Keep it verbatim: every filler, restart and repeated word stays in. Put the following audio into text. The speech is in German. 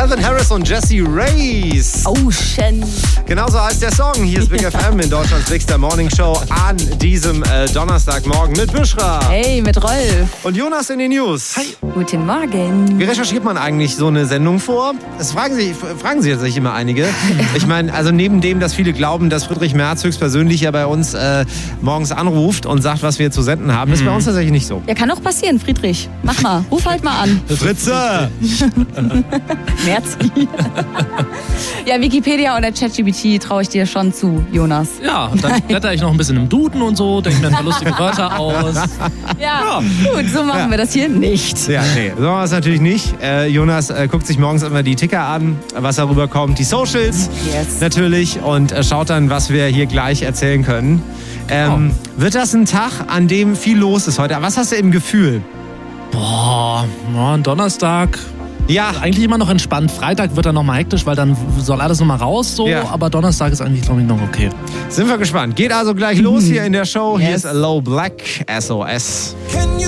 Calvin Harris und Jessie Reyes. Ocean. Genauso heißt der Song. Hier ist Big F M in Deutschlands Bigster Morning Show an diesem äh, Donnerstagmorgen mit Bushra. Hey, mit Rolf. Und Jonas in den News. Hi. Guten Morgen. Wie recherchiert man eigentlich so eine Sendung vor? Das fragen sich, fragen sich jetzt immer einige. Ich meine, also neben dem, dass viele glauben, dass Friedrich Merz höchstpersönlich ja bei uns äh, morgens anruft und sagt, was wir zu senden haben, ist bei uns tatsächlich nicht so. Ja, kann auch passieren, Friedrich. Mach mal. Ruf halt mal an. Fritze! Merzi. Ja, Wikipedia oder ChatGPT traue ich dir schon zu, Jonas. Ja, und dann blätter ich noch ein bisschen im Duden und so, denke mir ein paar lustige Wörter aus. Ja, gut, so machen Ja. wir das hier nicht. Ja, nee, so machen wir es natürlich nicht. Äh, Jonas äh, guckt sich morgens immer die Ticker an, was darüber kommt, die Socials Yes. natürlich und äh, schaut dann, was wir hier gleich erzählen können. Ähm, Wird das ein Tag, an dem viel los ist heute? Was hast du im Gefühl? Boah, ja, ein Donnerstag. Ja, Eigentlich immer noch entspannt. Freitag wird dann nochmal hektisch, weil dann soll alles nochmal raus. So. Ja. Aber Donnerstag ist eigentlich, glaube ich, noch okay. sind wir gespannt. Geht also gleich los hier in der Show. Hier Yes. ist Low Black, S O S.